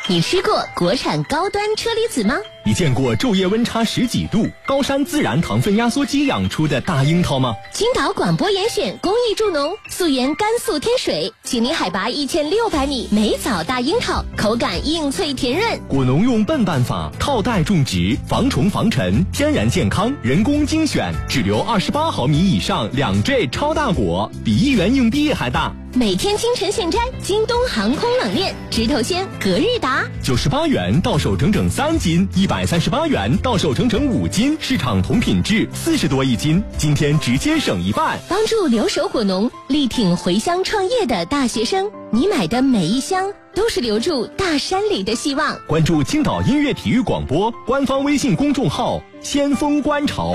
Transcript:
你吃过国产高端车厘子吗？ 你见过昼夜温差10几度、高山自然糖分压缩机养出的大樱桃吗？ 青岛广播严选公益助农，素颜甘肃天水，请你海拔1600米，梅枣大樱桃，口感硬脆甜润。 果农用笨办法套袋种植，防虫防尘，天然健康，人工精选，只留28毫米以上2坠超大果，比1元硬币还大。 每天清晨现摘，京东航空冷链，直头鲜，隔日达 ，98元到手整整3斤，138元到手整整5斤，市场同品质40多一斤，今天直接省1半， 帮助留守果农，力挺回乡创业的大学生。你买的每一箱都是留住大山里的希望。 关注青岛音乐体育广播官方微信公众号先锋观潮。